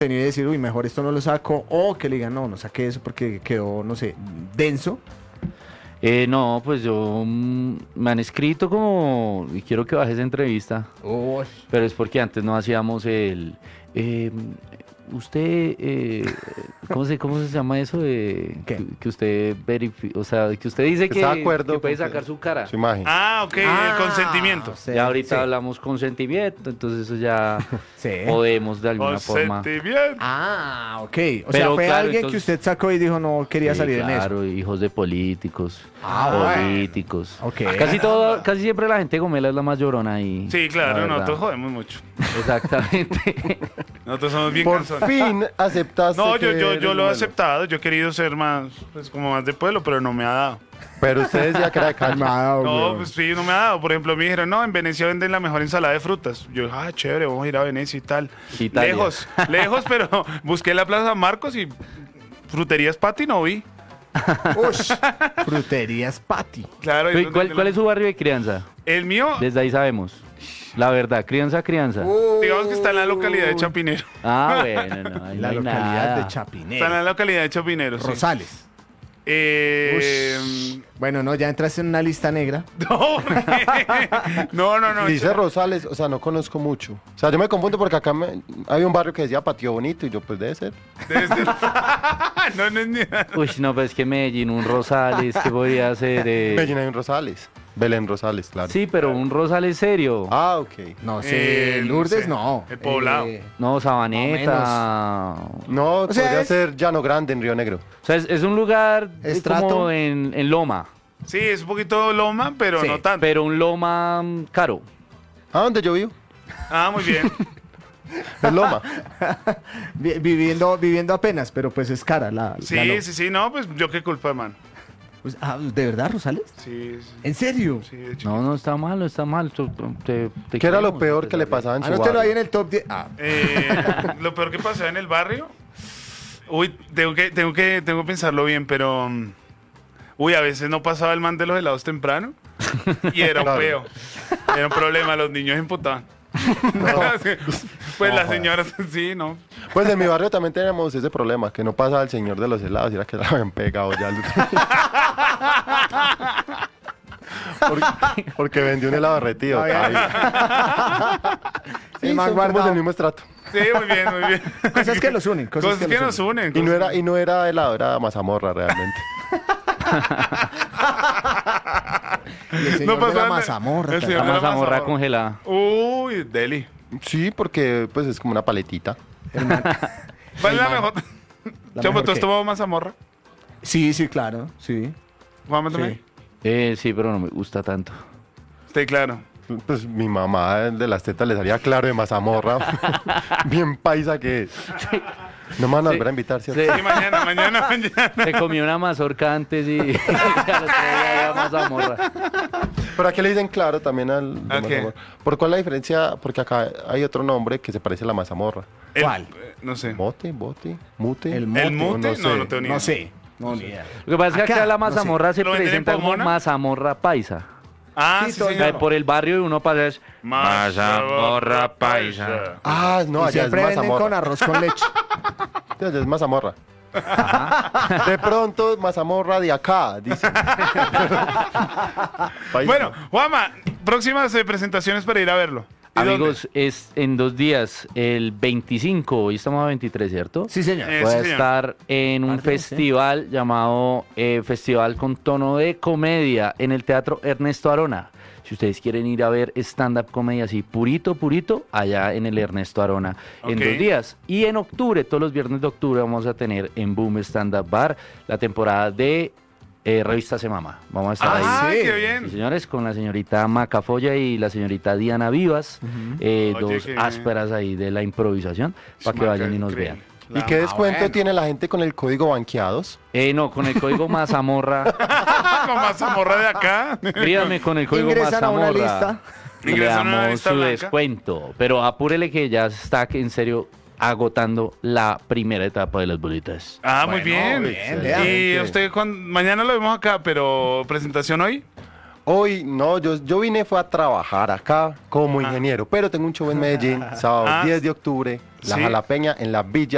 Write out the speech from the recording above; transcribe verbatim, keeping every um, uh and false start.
y decir, uy, mejor esto no lo saco, o que le digan, no, no saqué eso porque quedó, no sé, denso. Eh, no, pues yo mm, me han escrito como y quiero que bajes entrevista, Uy. pero es porque antes no hacíamos el eh, usted eh, ¿cómo se cómo se llama eso de ¿Qué? que, que usted verifica, o sea, que usted dice que, Está de acuerdo que puede con sacar que- su cara? Su imagen. Ah, ok, Ah, el consentimiento. sí, Ya ahorita sí. hablamos consentimiento, entonces eso ya Sí. podemos de alguna forma. Consentimiento. Ah, ok. O Pero sea, fue claro, alguien entonces- que usted sacó y dijo no quería Sí, salir en eso. claro, hijos de políticos, Ah, bueno. políticos. Ok. Casi todo, casi siempre la gente gomela es la más llorona ahí. Sí, claro, nosotros jodemos mucho. Exactamente. Nosotros somos bien Por canzones. fin aceptaste. No, yo, que yo, eres yo lo he malo. aceptado. Yo he querido ser más, pues como más de pueblo, pero no me ha dado. Pero usted decía que era de calle. Calmado, No, weón. pues sí, no me ha dado. Por ejemplo, me dijeron, no, en Venecia venden la mejor ensalada de frutas. Yo, ah, chévere, vamos a ir a Venecia y tal. Italia. Lejos, lejos, pero busqué la Plaza San Marcos y fruterías Pati no vi. Ush, fruterías Patty. Claro. ahí ¿Cuál, donde cuál- venden cuál la- es su barrio de crianza? El mío, Desde ahí sabemos. La verdad, crianza, crianza. digamos que está en la localidad de Chapinero. Ah, bueno, no, ahí no La hay localidad nada. de Está en Chapinero. la localidad de Chapinero, sí. Rosales. Eh, Bueno, no, ya entraste en una lista negra. no, no, no, no. Dice Rosales, o sea, no conozco mucho. O sea, yo me confundo porque acá me, hay un barrio que decía Patio Bonito y yo, pues debe ser. Debe ser- no, no es ni... Uy, no, pues es que Medellín, un Rosales, ¿qué podría ser? Eh, Medellín hay un Rosales. Belén Rosales, claro. Sí, pero un Rosales serio. Ah, ok. No sé, Eh, no Lourdes sé. no. El Poblado. Eh, No, Sabaneta. No, sea, podría es- ser Llano Grande en Río Negro. O sea, es, es un lugar eh, Estrato. como en, en Loma, Sí, es un poquito loma, pero Sí, no tanto. pero un Loma mm, caro. Ah, ¿dónde yo vivo? Ah, muy bien. En Loma. vi- viviendo, viviendo apenas, pero pues es cara la. la Sí, no. sí, sí, no, pues yo qué culpa, hermano. Pues, ah, ¿de verdad, Rosales? Sí, sí, ¿En serio? sí, de chiquito. No, no está mal, no está mal. Tú- Te, te ¿Qué era lo queremos, peor a que le pesar de- pasaba en su Anótelo ahí en barrio? el top diez. Ah, Eh, lo peor que pasó en el barrio. Uy, tengo que, tengo que, tengo que pensarlo bien, pero. um, Uy, a veces no pasaba el man de los helados temprano. Y era un Claro. peo. Era un problema, los niños imputaban. Pues las señoras, sí, ¿no? Pues en mi barrio también teníamos ese problema, que no pasaba el señor de los helados, y era que la habían pegado ya. porque, porque vendió un helado derretido. Ay, ay. Ay. Sí, El man somos guardado. del mismo estrato. Sí, muy bien, muy bien. Cosas que los unen. Cosas, Cosas que nos unen. Y no cosas- era, y no era helado, era mazamorra realmente. Y el señor de la pasaban de- mazamorra. el también. señor La de la mazamorra mazamorra. congelada. Uy, deli. Sí, porque pues es como una paletita. ¿Cuál es la mejor? La Chamo, mejor ¿tú has qué. tomado mazamorra? Sí, sí, claro. Sí. Juanma también. Sí. Eh, sí, pero no me gusta tanto. Sí, claro. Pues mi mamá de las tetas le salía claro de mazamorra. Bien paisa que es. No me van a Sí. volver a invitar, ¿cierto? Sí. Sí, mañana, mañana, mañana. Se comió una mazorca antes y, y al otro día había mazamorra. ¿Pero a qué le dicen claro también al de ¿A qué? mazamorra? ¿Por cuál es la diferencia? Porque acá hay otro nombre que se parece a la mazamorra. El- ¿Cuál? eh, no sé. ¿Bote? ¿Bote? ¿Mute? El ¿El mote, mute? no sé. No, no tengo ni No idea. sé. No, ni idea. Lo que pasa es que Acá, acá la no sé. mazamorra se ¿Lo venden en presenta como Pomona? mazamorra paisa. Ah, Sí, sí, todo O sea, señor. por el barrio de uno pasa es Mazamorra paisa. Ah, no, Y allá es siempre venden mazamorra. con arroz con leche. Allá es mazamorra. De pronto, mazamorra de acá, dice. Paisa. Bueno, Juanma, próximas eh, presentaciones para ir a verlo. ¿Y Amigos, es en dos días, el veinticinco, hoy estamos a veintitrés, ¿cierto? Sí, señor. Eh, Voy sí, a señor. estar en un Martes, sí. festival llamado eh, Festival con Tono de Comedia en el Teatro Ernesto Arona. Si ustedes quieren ir a ver stand-up comedia así purito, purito, allá en el Ernesto Arona en Ok. dos días. Y en octubre, todos los viernes de octubre, vamos a tener en Boom Stand Up Bar la temporada de eh, Revista Se Mama. Vamos a estar Ah, ahí. sí. qué Sí, bien. señores, con la señorita Macafoya y la señorita Diana Vivas, eh, Oye, dos qué bien. ásperas ahí de la improvisación, para que Maca, vayan y nos increíble. vean. ¿Y La- qué descuento bueno. tiene la gente con el código banqueados? Eh, no, con el código Mazamorra, Con mazamorra de acá. escríbame con el código Ingresan a una Mazamorra. lista. Y le Ingresan a una damos lista su blanca. descuento. Pero apúrele que ya está en serio agotando la primera etapa de las bolitas. Ah, muy Bueno, bien. bien, vea. Y usted, cuan- mañana lo vemos acá, pero presentación hoy. Hoy, no, yo, yo vine fue a trabajar acá como ingeniero, pero tengo un show en Medellín, sábado Ah. diez de octubre, La Sí. Jalapeña, en la Villa